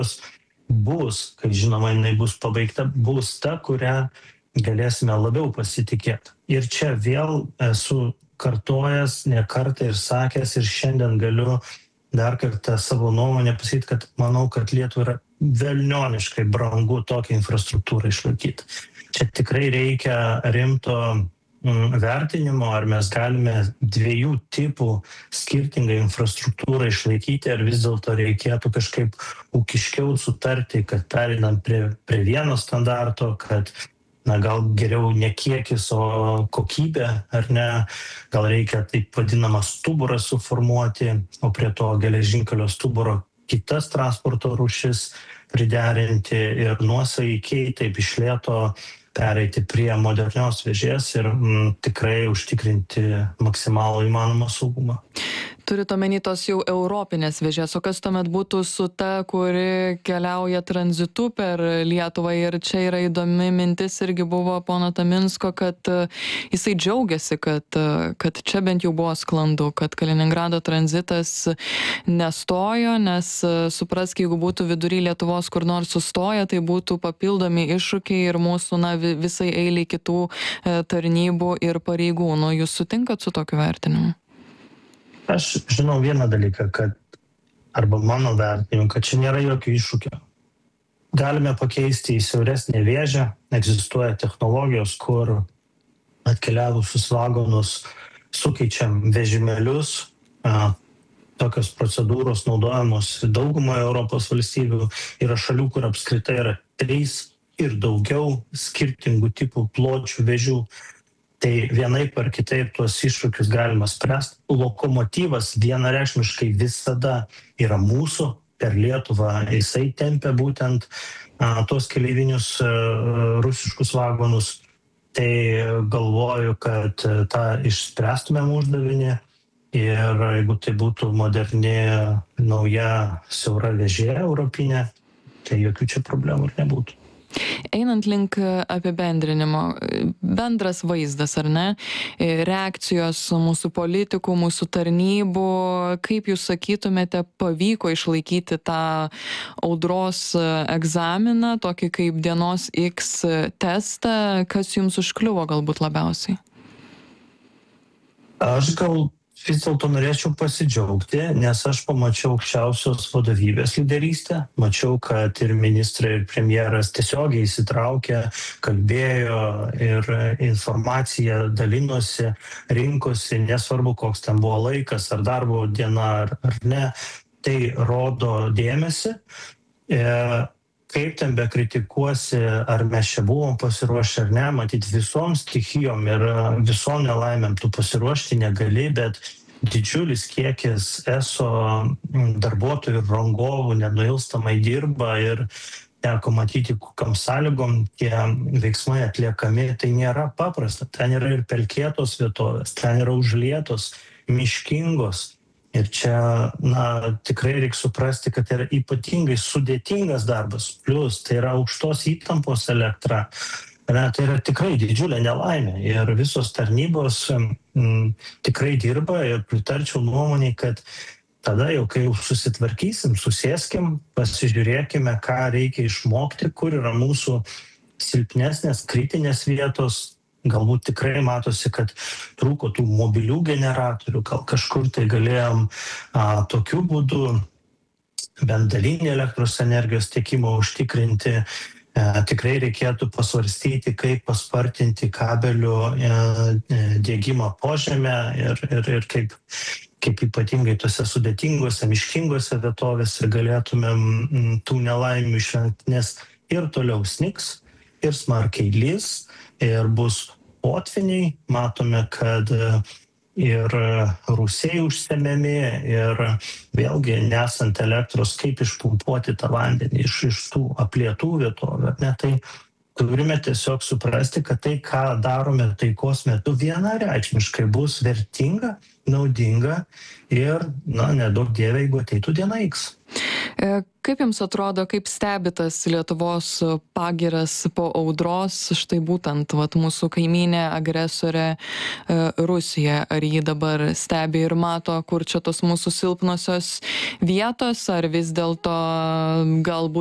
bus, kai žinoma jinai bus pabaigta, bus ta, kurią galėsime labiau pasitikėti. Ir čia vėl esu kartojęs ne kartą ir sakęs ir šiandien galiu dar kartą savo nuomonę pasakyti, kad manau, kad Lietuvai yra velnioniškai brangu tokią infrastruktūrą išlaikyti. Čia tikrai reikia rimto vertinimo, ar mes galime dviejų tipų skirtingą infrastruktūrą išlaikyti, ar vis dėlto reikėtų kažkaip ūkiškiau sutarti, kad pereinam prie vieno standarto, kad gal geriau ne kiekis, o kokybė, ar ne, gal reikia taip vadinamą stuburą suformuoti, o prie to geležinkelio stuburo kitas transporto rūšis priderinti ir nuosaikiai taip iš lėto pereiti prie modernios vėžės ir tikrai užtikrinti maksimalų įmanomą saugumą. Turit omeny tos jau europinės vėžės, o kas tuomet būtų su ta, kuri keliauja tranzitu per Lietuvą? Ir čia yra įdomi mintis irgi buvo pono Taminsko, kad jisai džiaugiasi, kad čia bent jau buvo sklandu, kad Kaliningrado tranzitas nestojo, nes suprask, jeigu būtų vidury Lietuvos kur nors sustoja, tai būtų papildomi iššūkiai ir mūsų visai eiliai kitų tarnybų ir pareigūnų. Jūs sutinkat su tokiu vertinimu? Aš žinau vieną dalyką, kad, arba mano vertinimu, kad čia nėra jokio iššūkio. Galime pakeisti į siauresnę vėžę, egzistuoja technologijos, kur atkeliavusius vagonus sukeičiam vežimėlius. Tokios procedūros naudojamos daugumoje Europos valstybių. Yra šalių, kur apskritai yra 3 ir daugiau skirtingų tipų pločių vėžių. Tai vienaip ar kitaip tuos iššūkius galima spręsti. Lokomotyvas vienareikšmiškai visada yra mūsų, per Lietuvą jisai tempia būtent tuos keleivinius rusiškus vagonus. Tai galvoju, kad tą išspręstumėm uždavinį ir jeigu tai būtų moderni, nauja, siaura vėžė europinė, tai jokių čia problemų ir nebūtų. Einant link apibendrinimo, bendras vaizdas, ar ne? Reakcijos mūsų politikų, mūsų tarnybų, kaip jūs sakytumėte, pavyko išlaikyti tą audros egzaminą, tokį kaip dienos X testą, kas jums užkliuvo galbūt labiausiai? Aš gal vis dėlto norėčiau pasidžiaugti, nes aš pamačiau aukščiausios vadovybės lyderystę. Mačiau, kad ir ministrai, ir premjeras tiesiogiai įsitraukė, kalbėjo ir informaciją dalinosi, rinkosi, nesvarbu, koks ten buvo laikas, ar darbo diena, ar ne. Tai rodo dėmesį. Kaip ten be kritikuosi, ar mes čia buvom pasiruošę ar ne, matyt visom stichijom ir visom nelaimėm tu pasiruošti negali, bet didžiulis kiekis ESO darbuotojų ir rangovų nenuilstamai dirba ir teko matyti, kokiam sąlygom tie veiksmai atliekami, tai nėra paprasta. Ten yra ir pelkėtos vietovės, ten yra užlietos, miškingos. Ir čia, tikrai reikia suprasti, kad tai yra ypatingai sudėtingas darbas, plus tai yra aukštos įtampos elektra. Tai yra tikrai didžiulė nelaimė ir visos tarnybos tikrai dirba ir pritarčiau nuomonei, kad tada jau, kai jau susitvarkysim, susėskim, pasižiūrėkime, ką reikia išmokti, kur yra mūsų silpnesnės, kritinės vietos. Galbūt tikrai matosi, kad trūko tų mobilių generatorių, gal kažkur tai galėjom tokiu būdu bent dalinį elektros energijos tiekimą užtikrinti. Tikrai reikėtų pasvarstyti, kaip paspartinti kabelių diegimą po žemę ir kaip ypatingai tose sudėtingose, miškingose vietovėse galėtumėm tų nelaimių išvengti, nes ir toliau snigs, ir smarkiai lys. Ir bus potviniai, matome, kad ir rūsiai užsemiami ir vėlgi nesant elektros, kaip išpumpuoti tą vandenį iš tų aplietų vietovių. Tai turime tiesiog suprasti, kad tai, ką darome taikos metu, vienareikšmiškai bus vertinga, naudinga ir, nedaug dieve, jeigu ateitų diena X. Kaip jums atrodo, kaip stebi tas Lietuvos pagiras po audros, štai būtent mūsų kaimynė agresorė Rusija, ar jį dabar stebi ir mato, kur čia tos mūsų silpnosios vietos, ar vis dėlto galbūt